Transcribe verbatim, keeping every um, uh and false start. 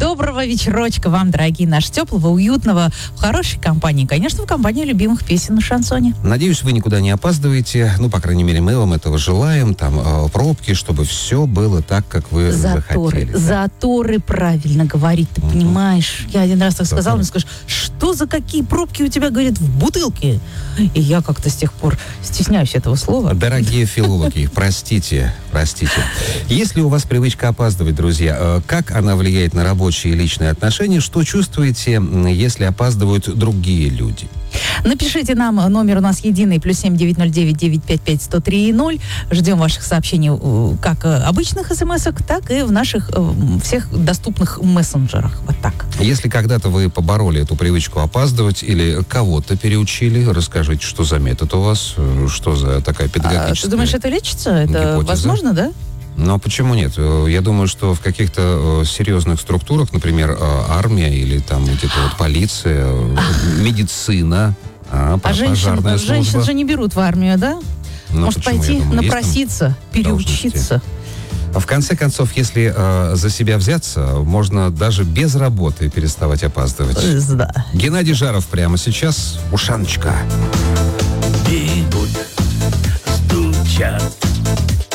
Доброго вечерочка вам, дорогие наши, теплого, уютного, в хорошей компании. Конечно, в компании любимых песен на шансоне. Надеюсь, вы никуда не опаздываете. Ну, по крайней мере, мы вам этого желаем. Там э, пробки, чтобы все было так, как вы Заторы. захотели. Да? Заторы, правильно говорить, ты угу. понимаешь? Я один раз так Заторы. сказала, мне скажешь, что за какие пробки у тебя, говорит, в бутылке? И я как-то с тех пор стесняюсь этого слова. Дорогие филологи, простите, простите. Если у вас привычка опаздывать, друзья, как она влияет на рабочие и личные отношения? Что чувствуете, если опаздывают другие люди? Напишите нам, номер у нас единый, плюс семь девять ноль девять девять пять пять сто три ноль. Ждем ваших сообщений как обычных смс-ок, так и в наших всех доступных мессенджерах. Вот так. Если когда-то вы побороли эту привычку опаздывать или кого-то переучили, расскажите, что за метод у вас, что за такая педагогическая... А, ты думаешь, это лечится? Это гипотеза? Возможно, да? Ну, а почему нет? Я думаю, что в каких-то серьезных структурах, например, армия или там где-то вот полиция, медицина, а, а женщин, женщин же не берут в армию, да? Ну, может почему? пойти думаю, напроситься, переучиться? В конце концов, если э, за себя взяться, можно даже без работы переставать опаздывать. Да. Геннадий Жаров прямо сейчас. Ушаночка. Бегут, стучат.